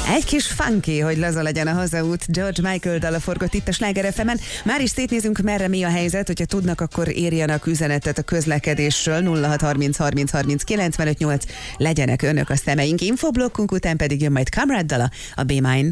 Egy kis funky, hogy laza legyen a hazaút. George Michael dala forgott itt a Sláger FM-en. Már is szétnézünk, merre mi a helyzet. Hogyha tudnak, akkor írjanak üzenetet a közlekedésről. 0630 30 30 95 8. Legyenek önök a szemeink. Infoblokkunk után pedig jön majd Kamrad dala, a B-Mine.